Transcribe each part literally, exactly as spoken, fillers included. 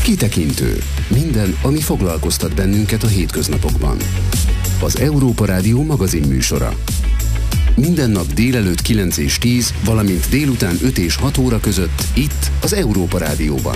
Kitekintő. Minden, ami foglalkoztat bennünket a hétköznapokban. Az Európa Rádió magazinműsora. Minden nap délelőtt kilenc és tíz, valamint délután öt és hat óra között itt az Európa Rádióban.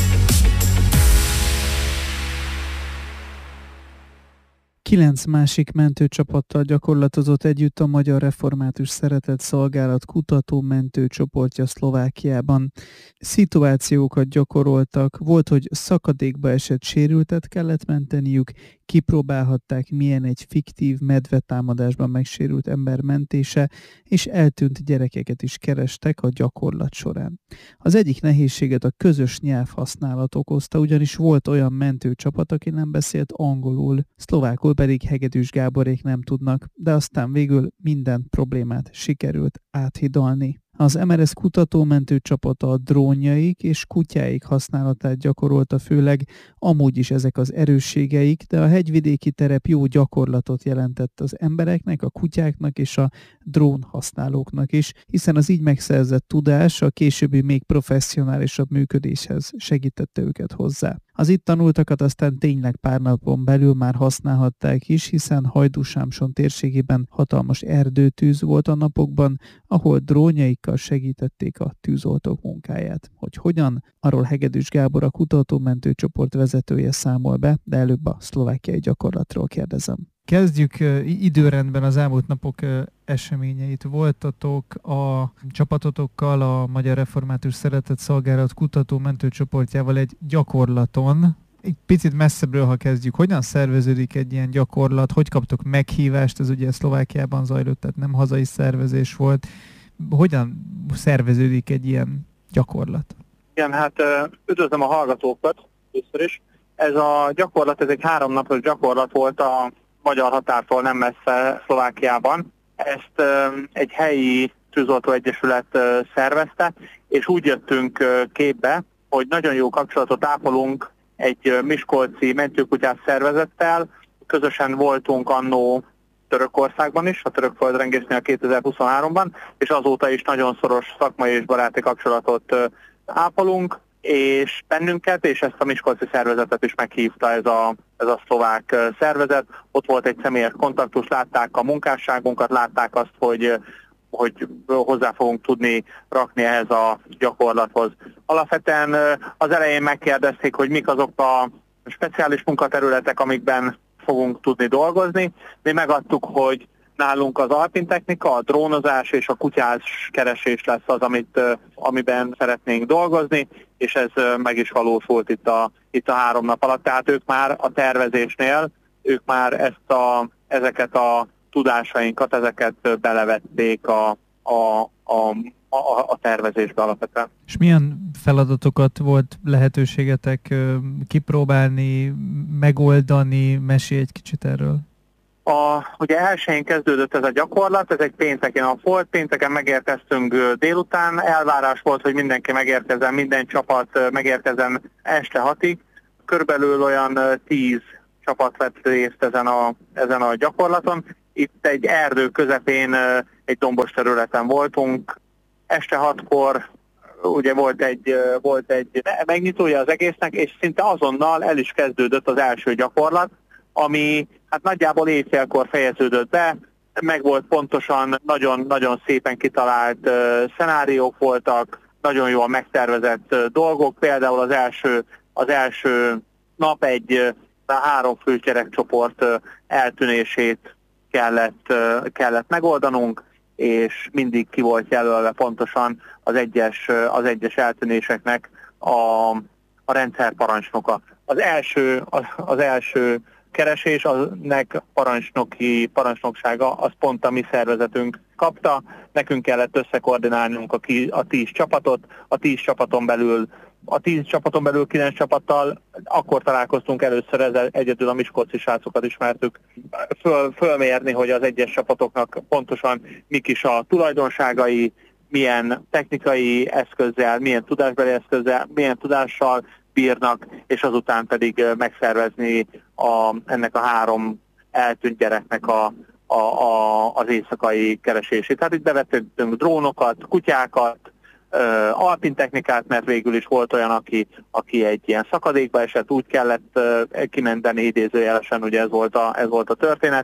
Kilenc másik mentőcsapattal gyakorlatozott együtt a Magyar Református Szeretett Szolgálat kutató mentőcsoportja Szlovákiában. Szituációkat gyakoroltak, volt, hogy szakadékba esett sérültet kellett menteniük, kipróbálhatták, milyen egy fiktív medvetámadásban megsérült ember mentése, és eltűnt gyerekeket is kerestek a gyakorlat során. Az egyik nehézséget a közös nyelvhasználat okozta, ugyanis volt olyan mentőcsapat, aki nem beszélt angolul, szlovákul pedig Hegedűs Gáborék nem tudnak, de aztán végül minden problémát sikerült áthidalni. Az em er es kutatómentő csapata a drónjaik és kutyáik használatát gyakorolta főleg, amúgy is ezek az erősségeik, de a hegyvidéki terep jó gyakorlatot jelentett az embereknek, a kutyáknak és a drón használóknak is, hiszen az így megszerzett tudás a későbbi még professzionálisabb működéshez segítette őket hozzá. Az itt tanultakat aztán tényleg pár napon belül már használhatták is, hiszen Hajdúsámson térségében hatalmas erdőtűz volt a napokban, ahol drónjaikkal segítették a tűzoltók munkáját. Hogy hogyan, arról Hegedűs Gábor, a kutatómentő csoport vezetője számol be, de előbb a szlovákiai gyakorlatról kérdezem. Kezdjük uh, időrendben az elmúlt napok uh, eseményeit. Voltatok a csapatotokkal, a Magyar Református Szeretett Szolgálat kutató mentőcsoportjával egy gyakorlaton. Egy picit messzebbről, ha kezdjük, hogyan szerveződik egy ilyen gyakorlat, hogy kaptok meghívást, ez ugye Szlovákiában zajlott, tehát nem hazai szervezés volt. Hogyan szerveződik egy ilyen gyakorlat? Igen, hát üdvözlöm a hallgatókat először is. Ez a gyakorlat, ez egy háromnapos gyakorlat volt a magyar határtól nem messze Szlovákiában. Ezt egy helyi tűzoltó egyesület szervezte, és úgy jöttünk képbe, hogy nagyon jó kapcsolatot ápolunk egy miskolci mentőkutyás szervezettel. Közösen voltunk annó Törökországban is, a török földrengésnél kétezer-huszonháromban, és azóta is nagyon szoros szakmai és baráti kapcsolatot ápolunk, és bennünket, és ezt a miskolci szervezetet is meghívta ez a, ez a szlovák szervezet. Ott volt egy személyes kontaktus, látták a munkásságunkat, látták azt, hogy, hogy hozzá fogunk tudni rakni ehhez a gyakorlathoz. Alapvetően az elején megkérdezték, hogy mik azok a speciális munkaterületek, amikben fogunk tudni dolgozni. Mi megadtuk, hogy nálunk az alpintechnika, a drónozás és a kutyás keresés lesz az, amit, amiben szeretnénk dolgozni, és ez meg is valósult itt a, itt a három nap alatt. Tehát ők már a tervezésnél, ők már ezt a, ezeket a tudásainkat, ezeket belevették a, a, a, a, a tervezésbe alapvetően. És milyen feladatokat volt lehetőségetek kipróbálni, megoldani? Mesélj egy kicsit erről. A, ugye elsőjén kezdődött ez a gyakorlat, ez egy pénteki nap volt, pénteken megérkeztünk délután, elvárás volt, hogy mindenki megérkezzen, minden csapat megérkezzen este hatig. Körülbelül olyan tíz csapat vett részt ezen a, ezen a gyakorlaton. Itt egy erdő közepén, egy dombos területen voltunk. Este hatkor ugye volt egy, volt egy megnyitója az egésznek, és szinte azonnal el is kezdődött az első gyakorlat, ami hát nagyjából éjfélkor fejeződött be, meg volt pontosan, nagyon-nagyon szépen kitalált uh, szenáriók voltak, nagyon jól megtervezett uh, dolgok, például az első, az első nap egy uh, három fős gyerekcsoport uh, eltűnését kellett, uh, kellett megoldanunk, és mindig ki volt jelölve pontosan az egyes, uh, az egyes eltűnéseknek a, a rendszerparancsnoka. Az első, az, az első keresés, aznek parancsnoki parancsnoksága, az pont a mi szervezetünk kapta. Nekünk kellett összekoordinálnunk a, ki, a tíz csapatot, a tíz csapaton belül, a tíz csapaton belül kilenc csapattal, akkor találkoztunk először, ezzel egyedül a miskolci srácokat ismertük, föl, fölmérni, hogy az egyes csapatoknak pontosan mik is a tulajdonságai, milyen technikai eszközzel, milyen tudásbeli eszközzel, milyen tudással bírnak, és azután pedig megszervezni a, ennek a három eltűnt gyereknek a, a, a, az éjszakai keresését. Tehát itt bevettünk drónokat, kutyákat, alpin technikát, mert végül is volt olyan, aki, aki egy ilyen szakadékba esett, úgy kellett kimenteni idézőjelesen, ugye ez volt a, ez volt a történet,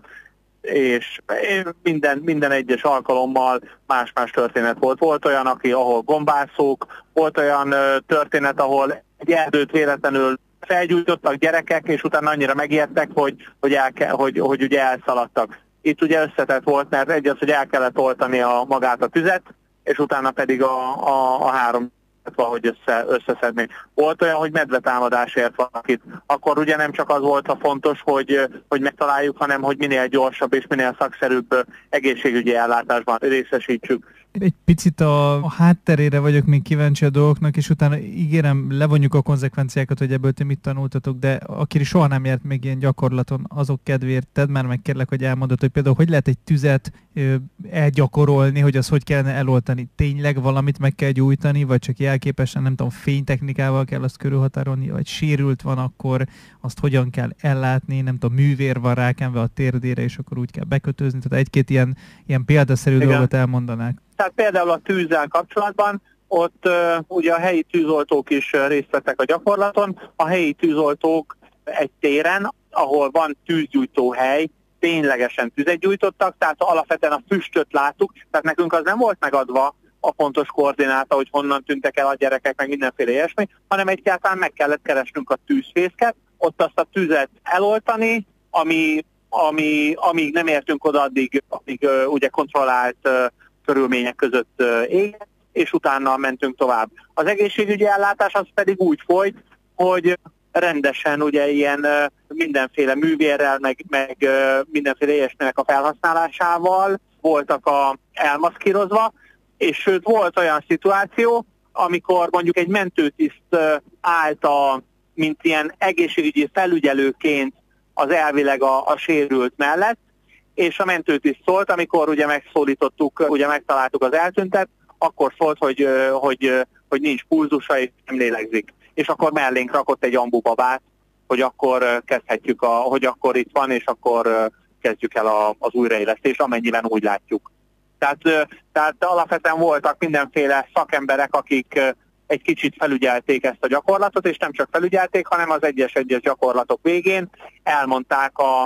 és minden, minden egyes alkalommal más-más történet volt. Volt olyan, aki, ahol gombászók, volt olyan történet, ahol egy erdőt véletlenül felgyújtottak gyerekek, és utána annyira megijedtek, hogy, hogy, el ke, hogy, hogy ugye elszaladtak. Itt ugye összetett volt, mert egy az, hogy el kellett oltani a, magát a tüzet, és utána pedig a, a, a három valahogy össze, összeszedni. Volt olyan, hogy medvetámadásért valakit. Akkor ugye nem csak az volt a fontos, hogy, hogy megtaláljuk, hanem hogy minél gyorsabb és minél szakszerűbb egészségügyi ellátásban részesítsük. Egy picit a, a hátterére vagyok még kíváncsi a dolgoknak, és utána ígérem, levonjuk a konzekvenciákat, hogy ebből ti mit tanultatok, de aki soha nem járt még ilyen gyakorlaton, azok kedvéért tedd már meg, kérlek, hogy elmondod, hogy például hogy lehet egy tüzet ö, elgyakorolni, hogy az hogy kellene eloltani. Tényleg valamit meg kell gyújtani, vagy csak jelképesen, nem tudom, fénytechnikával kell azt körülhatárolni, vagy sérült van, akkor azt hogyan kell ellátni, nem tudom, művér van rákenve a térdére, és akkor úgy kell bekötözni. Tehát egy-két ilyen, ilyen példaszerű Igen. dolgot elmondanák. Tehát például a tűzzel kapcsolatban, ott uh, ugye a helyi tűzoltók is uh, részt vettek a gyakorlaton. A helyi tűzoltók egy téren, ahol van tűzgyújtó hely, ténylegesen tüzet gyújtottak, tehát alapvetően a füstöt láttuk, tehát nekünk az nem volt megadva a pontos koordináta, hogy honnan tűntek el a gyerekek, meg mindenféle ilyesmi, hanem egyáltalán meg kellett keresnünk a tűzfészket, ott azt a tüzet eloltani, ami, ami, amíg nem értünk oda, addig, addig uh, ugye kontrollált uh, körülmények között ég, és utána mentünk tovább. Az egészségügyi ellátás az pedig úgy folyt, hogy rendesen ugye ilyen mindenféle művérrel, meg, meg mindenféle ilyesminek a felhasználásával voltak a elmaszkírozva, és sőt volt olyan szituáció, amikor mondjuk egy mentőtiszt állt a, mint ilyen egészségügyi felügyelőként az elvileg a, a sérült mellett, és a mentőtiszt szólt, amikor ugye megszólítottuk, ugye megtaláltuk az eltüntet, akkor szólt, hogy, hogy, hogy nincs pulzusa és nem lélegzik. És akkor mellénk rakott egy ambubabát, hogy akkor kezdhetjük, a, hogy akkor itt van, és akkor kezdjük el a, az újraélesztést, amennyiben úgy látjuk. Tehát, tehát alapvetően voltak mindenféle szakemberek, akik egy kicsit felügyelték ezt a gyakorlatot, és nem csak felügyelték, hanem az egyes-egyes gyakorlatok végén elmondták a,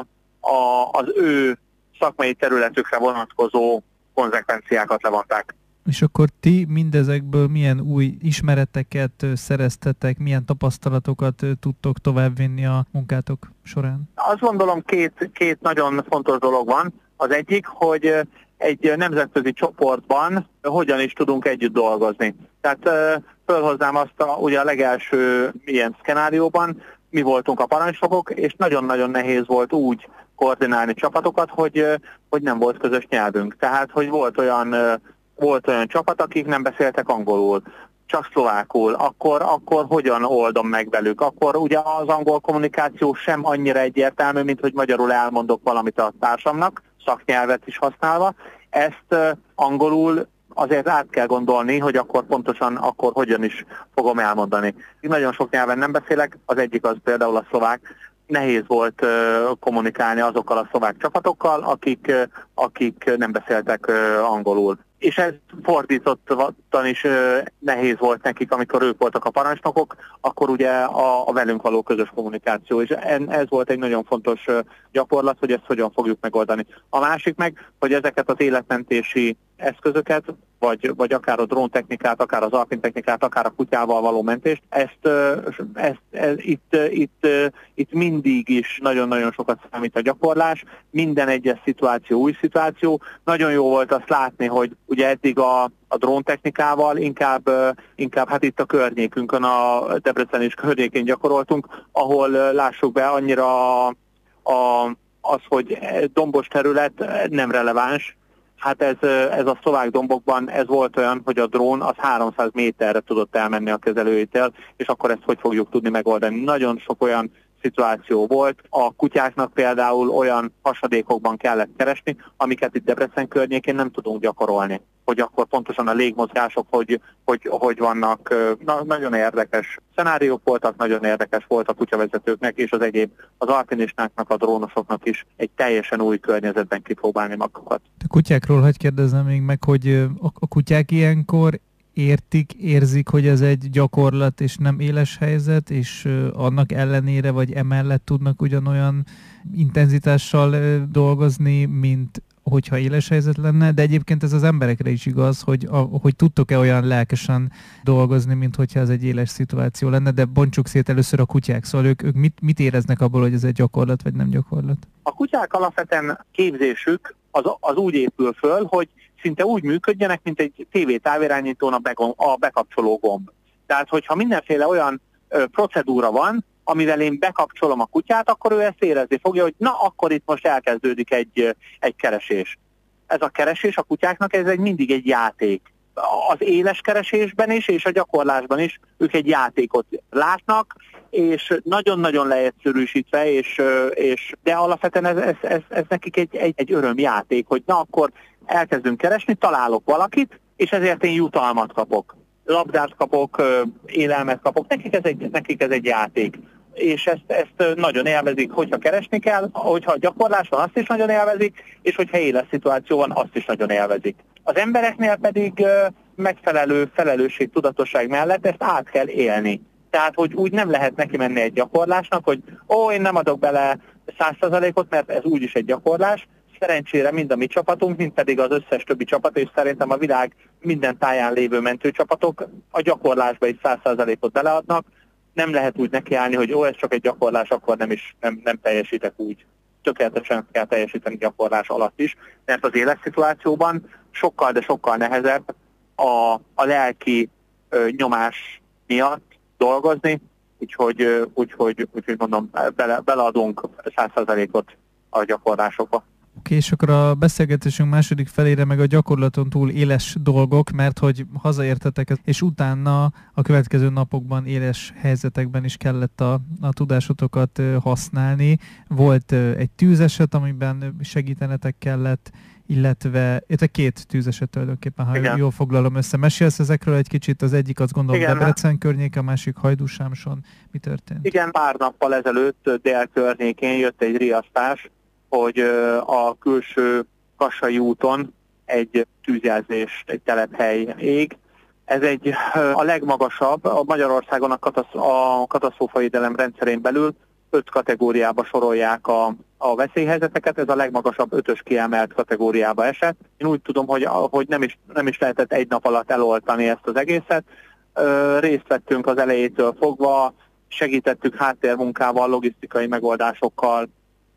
a, az ő szakmai területükre vonatkozó konzekvenciákat levonták. És akkor ti mindezekből milyen új ismereteket szereztetek, milyen tapasztalatokat tudtok továbbvinni a munkátok során? Azt gondolom, két, két nagyon fontos dolog van. Az egyik, hogy egy nemzetközi csoportban hogyan is tudunk együtt dolgozni. Tehát fölhoznám azt a, ugye a legelső ilyen szkenárióban, mi voltunk a parancsnokok, és nagyon-nagyon nehéz volt úgy koordinálni csapatokat, hogy, hogy nem volt közös nyelvünk. Tehát, hogy volt olyan, volt olyan csapat, akik nem beszéltek angolul, csak szlovákul, akkor, akkor hogyan oldom meg velük? Akkor ugye az angol kommunikáció sem annyira egyértelmű, mint hogy magyarul elmondok valamit a társamnak, szaknyelvet is használva. Ezt angolul azért át kell gondolni, hogy akkor pontosan akkor hogyan is fogom elmondani. Nagyon sok nyelven nem beszélek, az egyik az például a szlovák. Nehéz volt uh, kommunikálni azokkal a szlovák csapatokkal, akik, uh, akik nem beszéltek uh, angolul. És ez fordítottan is uh, nehéz volt nekik, amikor ők voltak a parancsnokok, akkor ugye a, a velünk való közös kommunikáció. És en, ez volt egy nagyon fontos uh, gyakorlat, hogy ezt hogyan fogjuk megoldani. A másik meg, hogy ezeket az életmentési eszközöket, vagy, vagy akár a dróntechnikát, akár az alpin technikát, akár a kutyával való mentést, ezt, ezt, ezt itt, itt, itt mindig is nagyon-nagyon sokat számít a gyakorlás, minden egyes szituáció új szituáció. Nagyon jó volt azt látni, hogy ugye eddig a, a dróntechnikával inkább, inkább hát itt a környékünkön, a Debrecen és környékén gyakoroltunk, ahol lássuk be annyira a, a, az, hogy dombos terület nem releváns. Hát ez, ez a szlovák dombokban ez volt olyan, hogy a drón az háromszáz méterre tudott elmenni a kezelőjétől, és akkor ezt hogy fogjuk tudni megoldani. Nagyon sok olyan szituáció volt. A kutyáknak például olyan hasadékokban kellett keresni, amiket itt Debrecen környékén nem tudunk gyakorolni. Hogy akkor pontosan a légmozgások, hogy, hogy, hogy vannak. Na, nagyon érdekes szenáriók voltak, nagyon érdekes volt a kutyavezetőknek, és az egyéb, az alpinistáknak, a drónosoknak is egy teljesen új környezetben kipróbálni magukat. A kutyákról hadd kérdezzem még meg, hogy a kutyák ilyenkor értik, érzik, hogy ez egy gyakorlat és nem éles helyzet, és annak ellenére vagy emellett tudnak ugyanolyan intenzitással dolgozni, mint hogyha éles helyzet lenne, de egyébként ez az emberekre is igaz, hogy, a, hogy tudtok-e olyan lelkesen dolgozni, mint hogyha ez egy éles szituáció lenne, de bontsuk szét először a kutyák, szóval ők, ők mit, mit éreznek abból, hogy ez egy gyakorlat, vagy nem gyakorlat? A kutyák alapvetően képzésük az, az úgy épül föl, hogy szinte úgy működjenek, mint egy tévé-távirányítón a, begom, a bekapcsoló gomb. Tehát, hogyha mindenféle olyan ö, procedúra van, amivel én bekapcsolom a kutyát, akkor ő ezt érezni fogja, hogy na, akkor itt most elkezdődik egy, egy keresés. Ez a keresés a kutyáknak, ez egy, mindig egy játék. Az éles keresésben is, és a gyakorlásban is ők egy játékot látnak, és nagyon-nagyon leegyszerűsítve, és, és, de alapvetően ez, ez, ez, ez nekik egy, egy, egy örömjáték, hogy na, akkor elkezdünk keresni, találok valakit, és ezért én jutalmat kapok. Labdát kapok, élelmet kapok, nekik ez egy, nekik ez egy játék. És ezt, ezt nagyon élvezik, hogyha keresni kell, hogyha gyakorlás van, azt is nagyon élvezik, és hogyha éles szituáció van, azt is nagyon élvezik. Az embereknél pedig megfelelő felelősségtudatosság mellett ezt át kell élni. Tehát, hogy úgy nem lehet neki menni egy gyakorlásnak, hogy ó, én nem adok bele száz százalékot, mert ez úgyis egy gyakorlás. Szerencsére mind a mi csapatunk, mind pedig az összes többi csapat, és szerintem a világ minden táján lévő mentőcsapatok a gyakorlásba is száz százalékot beleadnak. Nem lehet úgy nekiállni, hogy ó, ez csak egy gyakorlás, akkor nem is nem, nem teljesítek úgy. Tökéletesen kell teljesíteni gyakorlás alatt is, mert az életszituációban sokkal, de sokkal nehezebb a, a lelki ö, nyomás miatt dolgozni, úgyhogy, úgyhogy, úgyhogy mondom, bele, beleadunk száz százalékot a gyakorlásokba. Oké, és akkor a beszélgetésünk második felére meg a gyakorlaton túl éles dolgok, mert hogy hazaértetek, és utána a következő napokban éles helyzetekben is kellett a, a tudásotokat használni. Volt egy tűzeset, amiben segítenetek kellett, illetve illetve két tűzeset tulajdonképpen, ha Igen. jól foglalom össze. Mesélsz ezekről egy kicsit, az egyik azt gondolom Igen. Debrecen környéke, a másik Hajdúsámson. Mi történt? Igen, pár nappal ezelőtt dél környékén jött egy riasztás, hogy a külső Kassai úton egy tűzjelzés, egy telephely ég. Ez egy a legmagasabb, a Magyarországon a, katasz, a katasztrófavédelem rendszerén belül öt kategóriába sorolják a, a veszélyhelyzeteket, ez a legmagasabb ötös kiemelt kategóriába esett. Én úgy tudom, hogy, hogy nem, is, nem is lehetett egy nap alatt eloltani ezt az egészet. Ö, részt vettünk az elejétől fogva, segítettük háttérmunkával, logisztikai megoldásokkal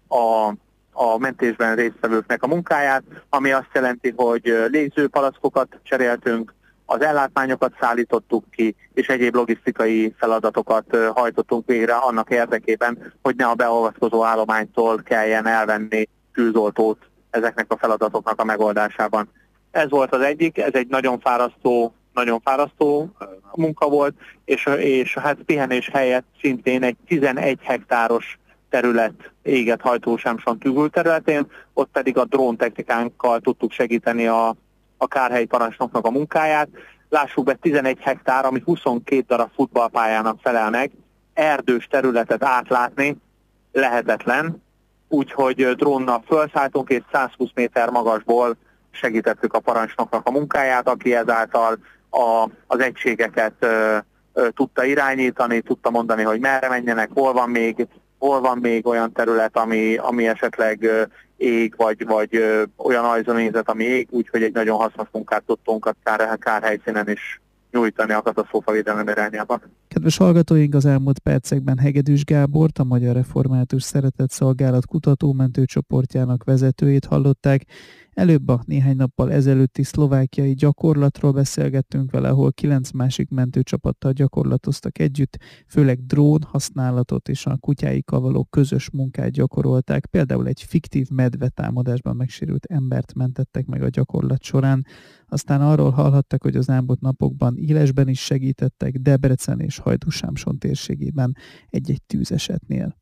a a mentésben résztvevőknek a munkáját, ami azt jelenti, hogy légzőpalackokat cseréltünk, az ellátmányokat szállítottuk ki, és egyéb logisztikai feladatokat hajtottunk végre annak érdekében, hogy ne a beavatkozó állománytól kelljen elvenni tűzoltót ezeknek a feladatoknak a megoldásában. Ez volt az egyik, ez egy nagyon fárasztó, nagyon fárasztó munka volt, és, és hát pihenés helyett szintén egy tizenegy hektáros terület égett Hajdúsámson területén, ott pedig a dróntechnikánkkal tudtuk segíteni a, a kárhelyi parancsnoknak a munkáját. Lássuk be, tizenegy hektár, ami huszonkét darab futballpályának felel meg, erdős területet átlátni lehetetlen, úgyhogy drónnal felszálltunk, és százhúsz méter magasból segítettük a parancsnoknak a munkáját, aki ezáltal a, az egységeket ö, ö, tudta irányítani, tudta mondani, hogy merre menjenek, hol van még hol van még olyan terület, ami, ami esetleg uh, ég, vagy, vagy uh, olyan ajzónézet, ami ég, úgyhogy egy nagyon hasznos munkát tudtunk a kár, kárhelyszínen is nyújtani a katasztrófavédelem irányában. Kedves hallgatóink, az elmúlt percekben Hegedűs Gábort, a Magyar Református Szeretett Szolgálat kutatómentő csoportjának vezetőjét hallották. Előbb a néhány nappal ezelőtti szlovákiai gyakorlatról beszélgettünk vele, ahol kilenc másik mentőcsapattal gyakorlatoztak együtt, főleg drón használatot és a kutyáikkal való közös munkát gyakorolták. Például egy fiktív medvetámadásban megsérült embert mentettek meg a gyakorlat során. Aztán arról hallhattak, hogy az elmúlt napokban élesben is segítettek Debrecen és Hajdúsámson térségében egy-egy tűzesetnél.